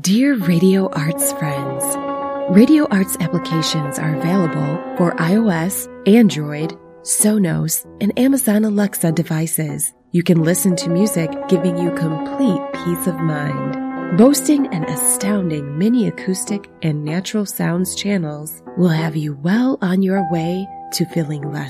Dear Radio Arts friends, Radio Arts applications are available for iOS, Android, Sonos, and Amazon Alexa devices. You can listen to music giving you complete peace of mind. Boasting an astounding mini acoustic and natural sounds channels will have you well on your way to feeling less